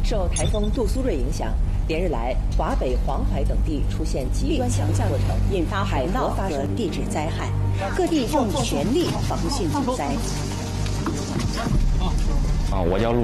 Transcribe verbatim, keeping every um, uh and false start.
受台风杜苏芮影响，连日来华北、黄海等地出现极端强降过程， 引发海涝和地质灾害，各地用全力防汛救灾。 啊，我叫陆。